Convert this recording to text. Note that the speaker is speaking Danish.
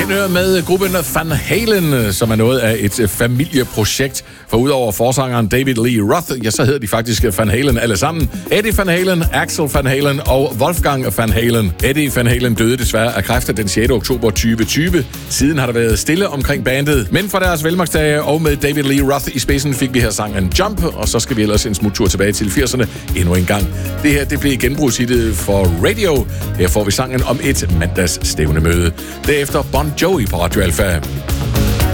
Pioneer med gruppen Van Halen, som er noget af et familieprojekt. For udover forsangeren David Lee Roth, ja, så hedder de faktisk Van Halen alle sammen. Eddie Van Halen, Axel Van Halen og Wolfgang Van Halen. Eddie Van Halen døde desværre af kræft den 6. oktober 2020. Siden har der været stille omkring bandet. Men for deres velmagsdage og med David Lee Roth i spidsen fik vi her sangen Jump, og så skal vi ellers en smuttur tilbage til 80'erne endnu en gang. Det her, det blev genbrugshittet for Radio. Her får vi sangen om et mandagsstævnemøde. Derefter Bon Jovi på Radio Alpha.